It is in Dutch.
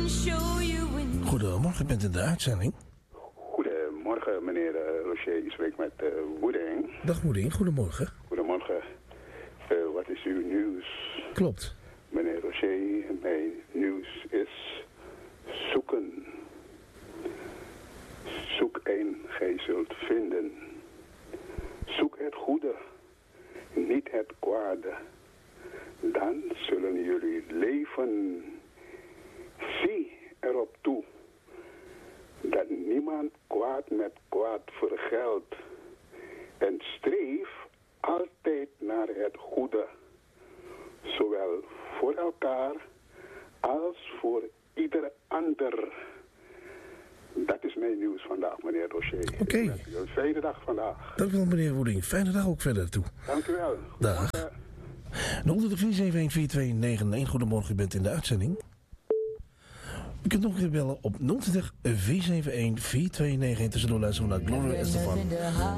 Goedemorgen, u bent in de uitzending. Goedemorgen, meneer Rocher. U spreekt met Woeding. Dag Woeding, goedemorgen. Goedemorgen. Wat is uw nieuws? Klopt. Meneer Rocher, mijn nieuws is zoeken. Zoek een, gij zult vinden. Zoek het goede, niet het kwade. Dan zullen jullie leven. Zie erop toe dat niemand kwaad met kwaad vergeldt. En streef altijd naar het goede. Zowel voor elkaar als voor ieder ander. Dat is mijn nieuws vandaag, meneer Rocher. Oké. Een fijne dag vandaag. Dank u wel, meneer Woeding. Fijne dag ook verder toe. Dank u wel. Dag. 020-471-4291. Goedemorgen, u bent in de uitzending. U kunt nog weer bellen op 020-471-4291. Tussendoor luisteren naar Gloria Estefan.